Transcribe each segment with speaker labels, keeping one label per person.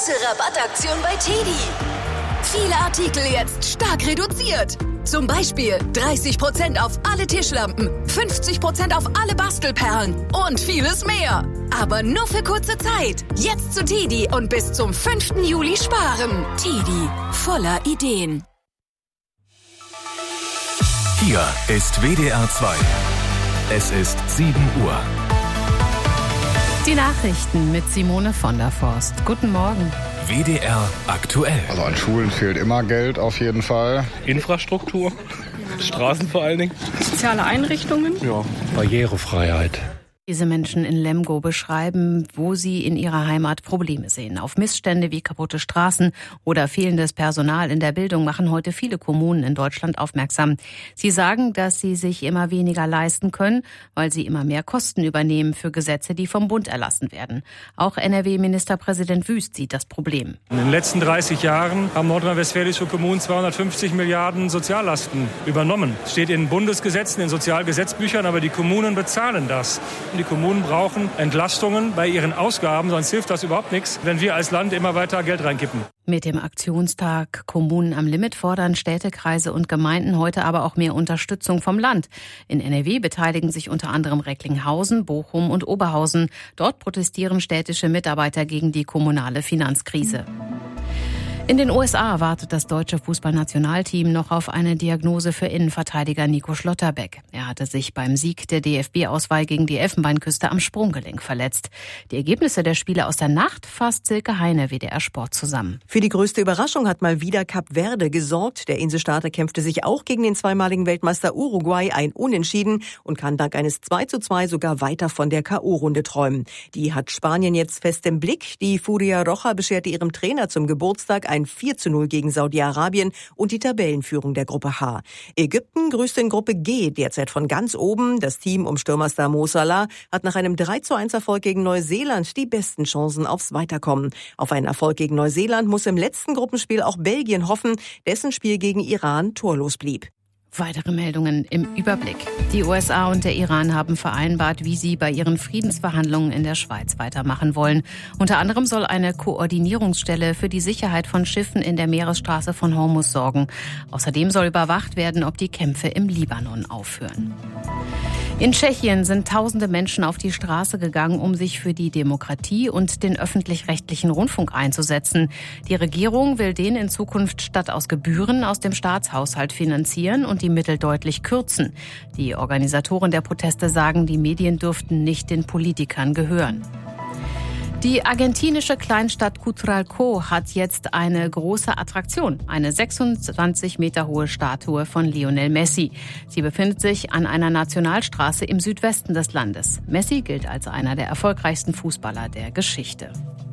Speaker 1: große Rabattaktion bei TEDi. Viele Artikel jetzt stark reduziert. Zum Beispiel 30% auf alle Tischlampen, 50% auf alle Bastelperlen und vieles mehr. Aber nur für kurze Zeit. Jetzt zu TEDi und bis zum 5. Juli sparen. TEDi, voller Ideen.
Speaker 2: Hier ist WDR 2. Es ist 7 Uhr.
Speaker 3: Die Nachrichten mit Simone von der Forst. Guten Morgen.
Speaker 2: WDR aktuell.
Speaker 4: Also an Schulen fehlt immer Geld auf jeden Fall.
Speaker 5: Infrastruktur, Straßen vor allen Dingen.
Speaker 6: Soziale Einrichtungen.
Speaker 5: Ja, Barrierefreiheit.
Speaker 3: Diese Menschen in Lemgo beschreiben, wo sie in ihrer Heimat Probleme sehen. Auf Missstände wie kaputte Straßen oder fehlendes Personal in der Bildung machen heute viele Kommunen in Deutschland aufmerksam. Sie sagen, dass sie sich immer weniger leisten können, weil sie immer mehr Kosten übernehmen für Gesetze, die vom Bund erlassen werden. Auch NRW-Ministerpräsident Wüst sieht das Problem.
Speaker 7: In den letzten 30 Jahren haben nordrhein-westfälische Kommunen 250 Milliarden Soziallasten übernommen. Steht in Bundesgesetzen, in Sozialgesetzbüchern, aber die Kommunen bezahlen das. Die Kommunen brauchen Entlastungen bei ihren Ausgaben, sonst hilft das überhaupt nichts, wenn wir als Land immer weiter Geld reinkippen.
Speaker 3: Mit dem Aktionstag Kommunen am Limit fordern Städte, Kreise und Gemeinden heute aber auch mehr Unterstützung vom Land. In NRW beteiligen sich unter anderem Recklinghausen, Bochum und Oberhausen. Dort protestieren städtische Mitarbeiter gegen die kommunale Finanzkrise. In den USA wartet das deutsche Fußballnationalteam noch auf eine Diagnose für Innenverteidiger Nico Schlotterbeck. Er hatte sich beim Sieg der DFB-Auswahl gegen die Elfenbeinküste am Sprunggelenk verletzt. Die Ergebnisse der Spiele aus der Nacht fasst Silke Heine, WDR Sport, zusammen.
Speaker 8: Für die größte Überraschung hat mal wieder Kap Verde gesorgt. Der Inselstarter kämpfte sich auch gegen den zweimaligen Weltmeister Uruguay ein Unentschieden und kann dank eines 2:2 sogar weiter von der K.O.-Runde träumen. Die hat Spanien jetzt fest im Blick. Die Furia Roja bescherte ihrem Trainer zum Geburtstag ein 4:0 gegen Saudi-Arabien und die Tabellenführung der Gruppe H. Ägypten grüßt in Gruppe G derzeit von ganz oben. Das Team um Stürmerstar Mo Salah hat nach einem 3:1 Erfolg gegen Neuseeland die besten Chancen aufs Weiterkommen. Auf einen Erfolg gegen Neuseeland muss im letzten Gruppenspiel auch Belgien hoffen, dessen Spiel gegen Iran torlos blieb.
Speaker 3: Weitere Meldungen im Überblick. Die USA und der Iran haben vereinbart, wie sie bei ihren Friedensverhandlungen in der Schweiz weitermachen wollen. Unter anderem soll eine Koordinierungsstelle für die Sicherheit von Schiffen in der Meeresstraße von Hormuz sorgen. Außerdem soll überwacht werden, ob die Kämpfe im Libanon aufhören. In Tschechien sind tausende Menschen auf die Straße gegangen, um sich für die Demokratie und den öffentlich-rechtlichen Rundfunk einzusetzen. Die Regierung will den in Zukunft statt aus Gebühren aus dem Staatshaushalt finanzieren und die Mittel deutlich kürzen. Die Organisatoren der Proteste sagen, die Medien dürften nicht den Politikern gehören. Die argentinische Kleinstadt Cutralcó hat jetzt eine große Attraktion, eine 26 Meter hohe Statue von Lionel Messi. Sie befindet sich an einer Nationalstraße im Südwesten des Landes. Messi gilt als einer der erfolgreichsten Fußballer der Geschichte.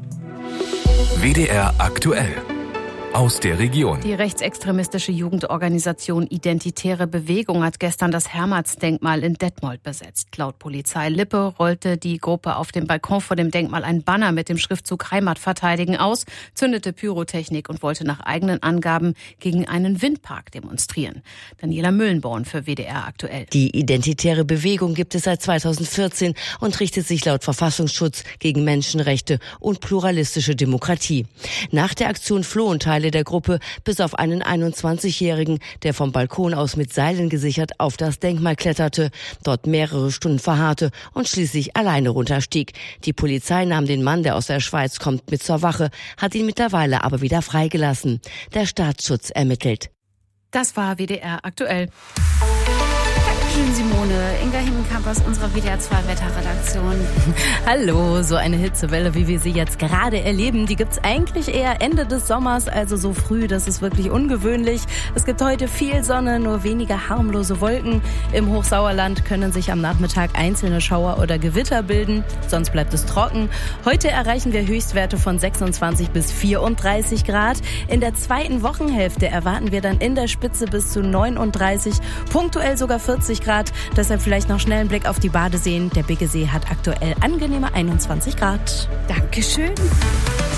Speaker 2: WDR aktuell. Aus der Region.
Speaker 3: Die rechtsextremistische Jugendorganisation Identitäre Bewegung hat gestern das Hermanndenkmal in Detmold besetzt. Laut Polizei Lippe rollte die Gruppe auf dem Balkon vor dem Denkmal ein Banner mit dem Schriftzug Heimat verteidigen aus, zündete Pyrotechnik und wollte nach eigenen Angaben gegen einen Windpark demonstrieren. Daniela Müllenborn für WDR aktuell.
Speaker 9: Die Identitäre Bewegung gibt es seit 2014 und richtet sich laut Verfassungsschutz gegen Menschenrechte und pluralistische Demokratie. Nach der Aktion flohen Teile der Gruppe, bis auf einen 21-Jährigen, der vom Balkon aus mit Seilen gesichert auf das Denkmal kletterte, dort mehrere Stunden verharrte und schließlich alleine runterstieg. Die Polizei nahm den Mann, der aus der Schweiz kommt, mit zur Wache, hat ihn mittlerweile aber wieder freigelassen. Der Staatsschutz ermittelt.
Speaker 3: Das war WDR aktuell.
Speaker 6: Dankeschön, Simone. Inga Himmenkamp aus unserer WDR 2 Wetterredaktion.
Speaker 10: Hallo, so eine Hitzewelle, wie wir sie jetzt gerade erleben, die gibt's eigentlich eher Ende des Sommers, also so früh, das ist wirklich ungewöhnlich. Es gibt heute viel Sonne, nur wenige harmlose Wolken. Im Hochsauerland können sich am Nachmittag einzelne Schauer oder Gewitter bilden, sonst bleibt es trocken. Heute erreichen wir Höchstwerte von 26 bis 34 Grad. In der zweiten Wochenhälfte erwarten wir dann in der Spitze bis zu 39, punktuell sogar 40 Grad. Deshalb vielleicht noch schnell einen Blick auf die Badeseen. Der Biggesee hat aktuell angenehme 21 Grad.
Speaker 6: Dankeschön.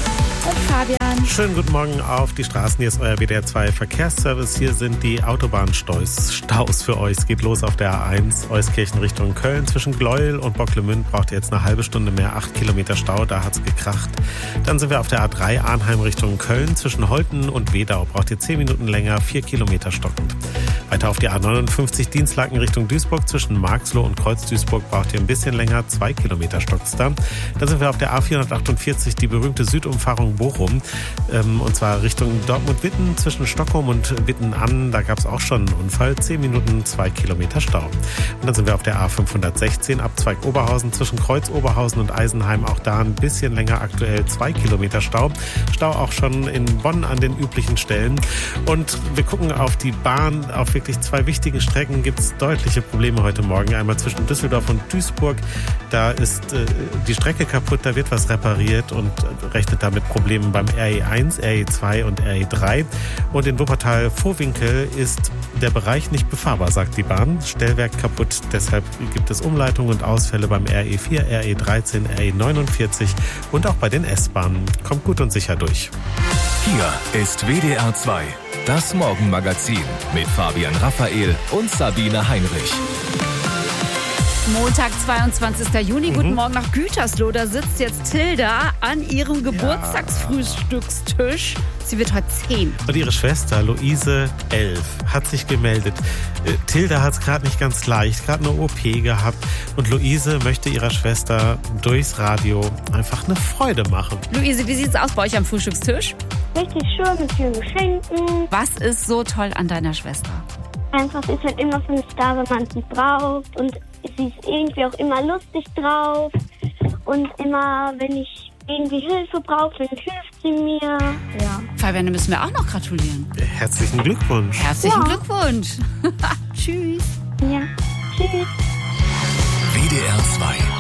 Speaker 6: Und Fabian.
Speaker 11: Schönen guten Morgen auf die Straßen. Hier ist euer WDR 2 Verkehrsservice. Hier sind die Autobahnstaus für euch. Es geht los auf der A1 Euskirchen Richtung Köln. Zwischen Gleuel und Bocklemünd braucht ihr jetzt eine halbe Stunde mehr, 8 Kilometer Stau. Da hat's gekracht. Dann sind wir auf der A3 Arnheim Richtung Köln. Zwischen Holten und Wedau braucht ihr 10 Minuten länger, 4 Kilometer stockend. Weiter auf die A59 Dienstlaken Richtung Duisburg. Zwischen Marxloh und Kreuz-Duisburg braucht ihr ein bisschen länger, 2 Kilometer stockt's da. Dann sind wir auf der A448, die berühmte Südumfahrung Bochum. Und zwar Richtung Dortmund-Witten, zwischen Stockholm und Witten an. Da gab es auch schon einen Unfall. 10 Minuten, 2 Kilometer Stau. Und dann sind wir auf der A516, Abzweig Oberhausen, zwischen Kreuz Oberhausen und Eisenheim. Auch da ein bisschen länger, aktuell 2 Kilometer Stau. Stau auch schon in Bonn an den üblichen Stellen. Und wir gucken auf die Bahn. Auf wirklich 2 wichtigen Strecken gibt es deutliche Probleme heute Morgen. Einmal zwischen Düsseldorf und Duisburg. Da ist die Strecke kaputt, da wird was repariert und rechnet damit Problemen beim RE1, RE2 und RE3. Und in Wuppertal-Vohwinkel ist der Bereich nicht befahrbar, sagt die Bahn. Stellwerk kaputt, deshalb gibt es Umleitungen und Ausfälle beim RE4, RE13, RE49 und auch bei den S-Bahnen. Kommt gut und sicher durch.
Speaker 2: Hier ist WDR 2, das Morgenmagazin mit Fabian Raphael und Sabine Heinrich.
Speaker 6: Montag, 22. Juni. Guten Morgen nach Gütersloh. Da sitzt jetzt Tilda an ihrem Geburtstagsfrühstückstisch. Sie wird heute 10.
Speaker 11: Und ihre Schwester, Luise, 11, hat sich gemeldet. Tilda hat es gerade nicht ganz leicht, gerade eine OP gehabt. Und Luise möchte ihrer Schwester durchs Radio einfach eine Freude machen.
Speaker 6: Luise, wie sieht's aus bei euch am Frühstückstisch?
Speaker 12: Richtig schön mit vielen Geschenken.
Speaker 6: Was ist so toll an deiner Schwester?
Speaker 12: Einfach, sie ist halt immer für mich da, wenn man sie braucht. Und sie ist irgendwie auch immer lustig drauf. Und immer, wenn ich irgendwie Hilfe brauche, dann hilft sie mir.
Speaker 6: Ja. Fabian, da müssen wir auch noch gratulieren.
Speaker 11: Herzlichen Glückwunsch.
Speaker 6: Herzlichen Glückwunsch. Tschüss.
Speaker 12: Ja, tschüss.
Speaker 2: WDR 2